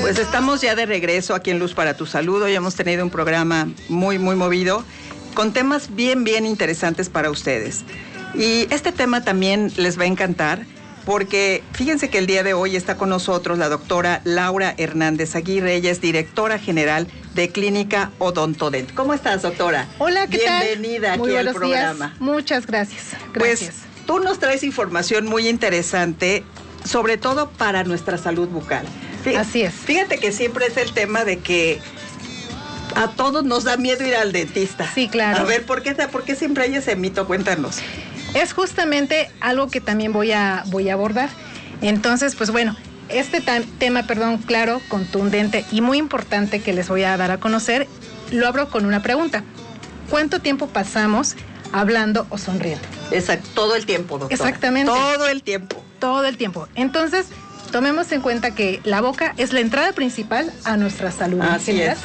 Pues estamos ya de regreso aquí en Luz para tu Salud. Hoy hemos tenido un programa muy movido con temas bien interesantes para ustedes. Y este tema también les va a encantar porque fíjense que el día de hoy está con nosotros la doctora Laura Hernández Aguirre. Ella es directora general de Clínica Odontodent. ¿Cómo estás, doctora? Hola, ¿qué tal? Bienvenida aquí al programa. Días. Muchas gracias. Pues tú nos traes información muy interesante, sobre todo para nuestra salud bucal. Así es. Fíjate que siempre es el tema de que a todos nos da miedo ir al dentista. Sí, claro. A ver, ¿por qué siempre hay ese mito? Cuéntanos. Es justamente algo que también voy a abordar. Entonces, pues bueno, este tema, claro, contundente y muy importante que les voy a dar a conocer, lo abro con una pregunta. ¿Cuánto tiempo pasamos hablando o sonriendo? Exacto, todo el tiempo, doctora. Exactamente. Todo el tiempo. Todo el tiempo. Entonces, tomemos en cuenta que la boca es la entrada principal a nuestra salud. Así es.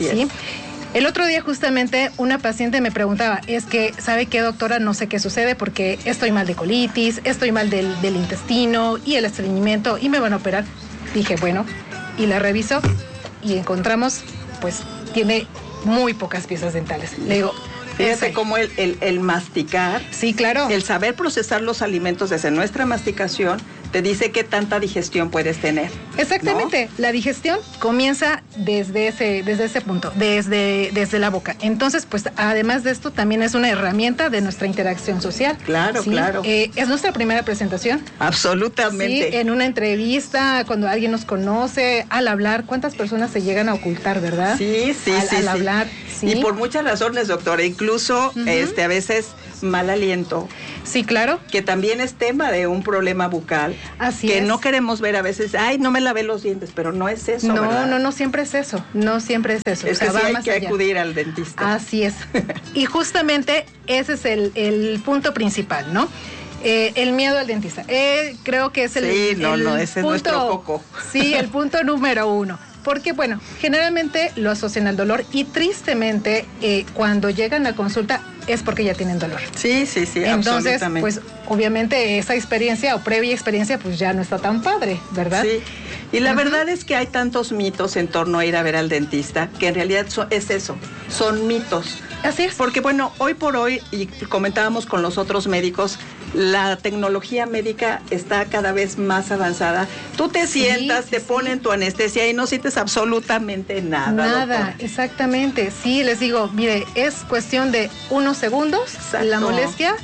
El otro día justamente una paciente me preguntaba, es que, ¿sabe qué, doctora? No sé qué sucede porque estoy mal de colitis, estoy mal del intestino y el estreñimiento y me van a operar. Dije, bueno, y la reviso y encontramos, pues, tiene muy pocas piezas dentales. Le digo, fíjate cómo el masticar. Sí, claro. El saber procesar los alimentos desde nuestra masticación te dice qué tanta digestión puedes tener. Exactamente, ¿no? La digestión comienza desde ese punto, desde la boca. Entonces, pues además de esto, también es una herramienta de nuestra interacción social. Claro, ¿sí? Claro. Es nuestra primera presentación. Absolutamente. Sí, en una entrevista, cuando alguien nos conoce, al hablar, ¿cuántas personas se llegan a ocultar, verdad? Sí. Al hablar, sí. Y por muchas razones, doctora, incluso a veces mal aliento. Sí, claro. Que también es tema de un problema bucal. Así que es. No queremos ver a veces, ay, no me lavé los dientes, pero no es eso, no, ¿verdad? No siempre es eso. No siempre es eso. Es que sí hay que acudir al dentista. Así es. Y justamente ese es el punto principal, ¿no? El miedo al dentista. Creo que es ese es nuestro coco. Sí, el punto número 1. Porque, bueno, generalmente lo asocian al dolor y tristemente cuando llegan a consulta es porque ya tienen dolor. Sí, entonces, pues obviamente esa experiencia o previa experiencia pues ya no está tan padre, ¿verdad? Sí, y la verdad es que hay tantos mitos en torno a ir a ver al dentista que en realidad es eso, son mitos. Así es. Porque bueno, hoy por hoy, y comentábamos con los otros médicos, la tecnología médica está cada vez más avanzada. Tú te sientas, te ponen tu anestesia y no sientes absolutamente nada. Nada, doctora. Exactamente. Sí, les digo, mire, es cuestión de unos segundos. Exacto. La molestia,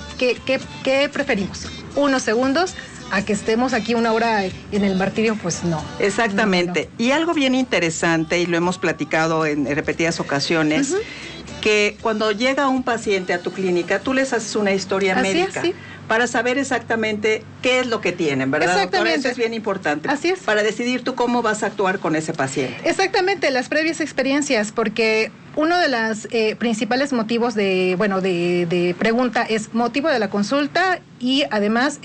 ¿qué preferimos? Unos segundos a que estemos aquí una hora en el martirio, pues no. Exactamente. No. Y algo bien interesante, y lo hemos platicado en repetidas ocasiones, que cuando llega un paciente a tu clínica, tú les haces una historia médica para saber exactamente qué es lo que tienen, ¿verdad, exactamente, doctora? Eso es bien importante. Así es. Para decidir tú cómo vas a actuar con ese paciente. Exactamente, las previas experiencias, porque uno de los principales motivos de pregunta es motivo de la consulta y además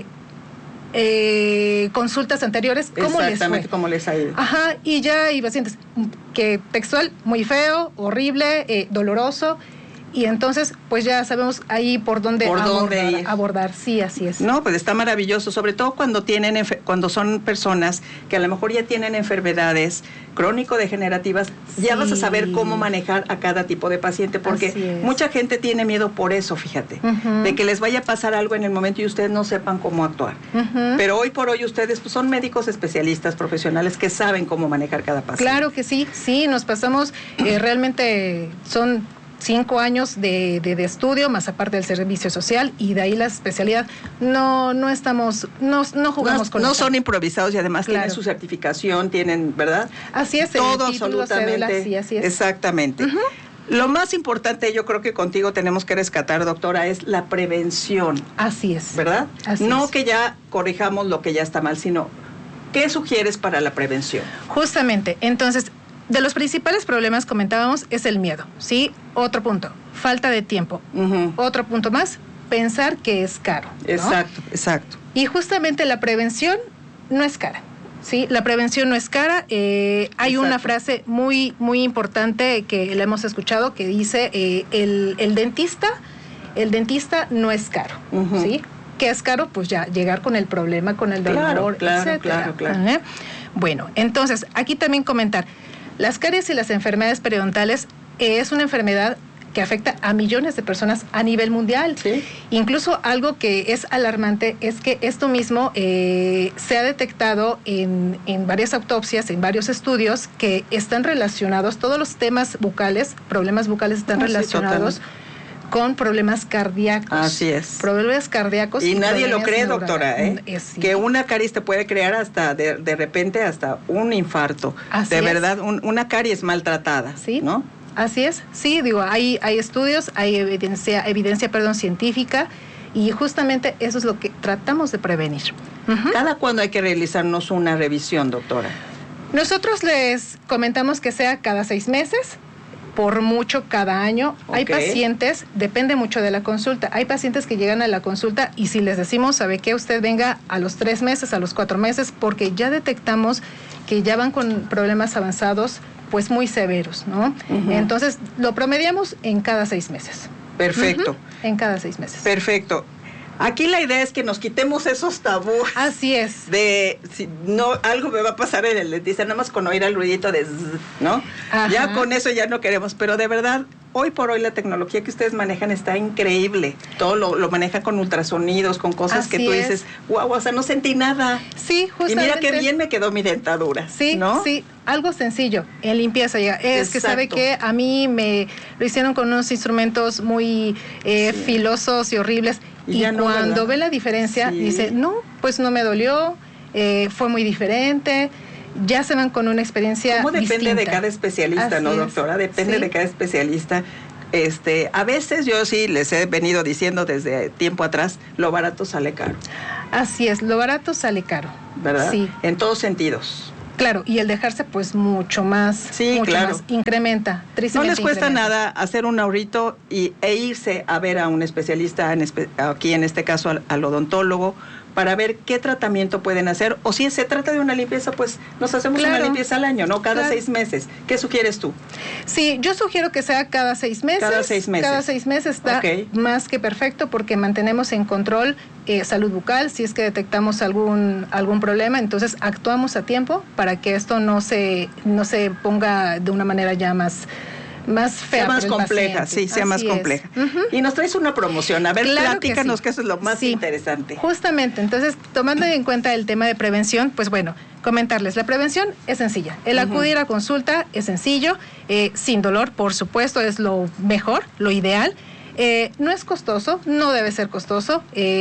consultas anteriores, ¿cómo les fue? Exactamente, cómo les ha ido. Ajá, y ya hay pacientes que textual, muy feo, horrible, doloroso, y entonces pues ya sabemos ahí por dónde abordar. Sí, así es. No, pues está maravilloso, sobre todo cuando son personas que a lo mejor ya tienen enfermedades crónico-degenerativas, ya vas a saber cómo manejar a cada tipo de paciente, porque mucha gente tiene miedo por eso, fíjate, de que les vaya a pasar algo en el momento y ustedes no sepan cómo actuar. Pero hoy por hoy ustedes pues, son médicos especialistas, profesionales que saben cómo manejar cada paciente. Claro que sí, nos pasamos, realmente son 5 años de estudio, más aparte del servicio social, y de ahí la especialidad. No jugamos con eso. No son improvisados y además tienen su certificación, tienen, ¿verdad? Así es. Todo absolutamente. Cédula, sí, así es. Exactamente. Lo más importante, yo creo que contigo tenemos que rescatar, doctora, es la prevención. Así es. ¿Verdad? Así no es. Que ya corrijamos lo que ya está mal, sino ¿qué sugieres para la prevención? Justamente, entonces, de los principales problemas comentábamos es el miedo, ¿sí? Otro punto, falta de tiempo. Otro punto más, pensar que es caro, ¿no? Exacto. Y justamente la prevención no es cara, ¿sí? La prevención no es cara. Hay una frase muy importante que la hemos escuchado que dice, el dentista no es caro, ¿sí? ¿Qué es caro? Pues ya llegar con el problema, con el dolor, etcétera. Claro. Bueno, entonces, aquí también comentar, las caries y las enfermedades periodontales es una enfermedad que afecta a millones de personas a nivel mundial. ¿Sí? Incluso algo que es alarmante es que esto mismo se ha detectado en varias autopsias, en varios estudios, que están relacionados, todos los temas bucales, problemas bucales están relacionados con problemas cardíacos. Así es. Problemas cardíacos. Y nadie lo cree, doctora, sí. Que una caries te puede crear hasta, de repente, hasta un infarto. Así de es. verdad, una caries maltratada, ¿sí? ¿no? Así es, sí, digo, hay estudios, hay evidencia científica, y justamente eso es lo que tratamos de prevenir. Uh-huh. ¿Cada cuándo hay que realizarnos una revisión, doctora? Nosotros les comentamos que sea cada 6 meses, por mucho cada año. Okay. Hay pacientes, depende mucho de la consulta, hay pacientes que llegan a la consulta y si les decimos, ¿sabe qué? Usted venga a los 3 meses, a los 4 meses, porque ya detectamos que ya van con problemas avanzados, pues muy severos, ¿no? Uh-huh. Entonces, lo promediamos en cada 6 meses. Perfecto. Uh-huh. En cada 6 meses. Perfecto. Aquí la idea es que nos quitemos esos tabúes. Así es. De, si no, algo me va a pasar en el dentista, nada más con oír el ruidito de zzz, ¿no? Ajá. Ya con eso ya no queremos, pero de verdad, hoy por hoy la tecnología que ustedes manejan está increíble. Todo lo manejan con ultrasonidos, con cosas así que tú es. dices, wow, o sea, no sentí nada. Sí, justamente. Y mira qué bien me quedó mi dentadura. Sí, ¿no? Sí, algo sencillo, en limpieza ya. Es que sabe que a mí me lo hicieron con unos instrumentos muy filosos y horribles. Y ya no, cuando ¿verdad? ve la diferencia, dice, no, pues no me dolió, fue muy diferente. Ya se van con una experiencia ¿Cómo depende distinta? De cada especialista, así no, es. doctora? Depende de cada especialista. A veces yo sí les he venido diciendo desde tiempo atrás, lo barato sale caro. Así es, lo barato sale caro. ¿Verdad? Sí. En todos sentidos. Claro, y el dejarse pues mucho más, sí, mucho claro. más, incrementa, tristemente. No les cuesta nada hacer un ahorrito e irse a ver a un especialista, aquí en este caso al odontólogo, para ver qué tratamiento pueden hacer, o si se trata de una limpieza, pues nos hacemos una limpieza al año, ¿no? Cada 6 meses. ¿Qué sugieres tú? Sí, yo sugiero que sea cada 6 meses. Cada 6 meses. Cada 6 meses está más que perfecto porque mantenemos en control salud bucal. Si es que detectamos algún problema, entonces actuamos a tiempo para que esto no se ponga de una manera ya más fea, sea más compleja, paciente. sea más compleja. Uh-huh. Y nos traes una promoción, a ver, claro, platícanos que eso es lo más interesante. Justamente, entonces, tomando en cuenta el tema de prevención, pues bueno, comentarles, la prevención es sencilla, el acudir a consulta es sencillo, sin dolor, por supuesto, es lo mejor, lo ideal. No es costoso, no debe ser costoso,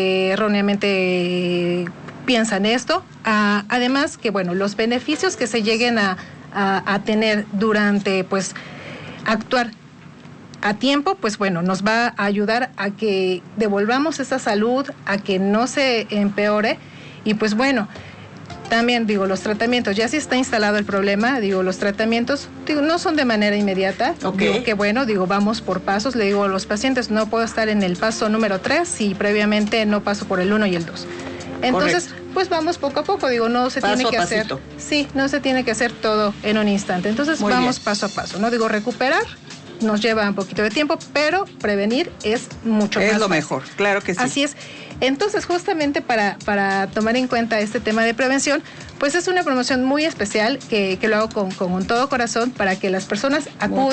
erróneamente piensan esto, además que bueno, los beneficios que se lleguen a tener durante pues actuar a tiempo, pues bueno, nos va a ayudar a que devolvamos esa salud, a que no se empeore y pues bueno, también digo, los tratamientos, ya si está instalado el problema, digo, los tratamientos no son de manera inmediata, digo que bueno, digo, vamos por pasos, le digo a los pacientes, no puedo estar en el paso número 3 si previamente no paso por el 1 y el 2. Entonces, pues vamos poco a poco, digo, no se tiene que hacer. Sí, no se tiene que hacer todo en un instante. Entonces, vamos paso a paso, ¿no? Digo, recuperar nos lleva un poquito de tiempo, pero prevenir es mucho más. Es lo mejor, claro que sí. Así es. Entonces, justamente para tomar en cuenta este tema de prevención, pues es una promoción muy especial que lo hago con todo corazón para que las personas acudan.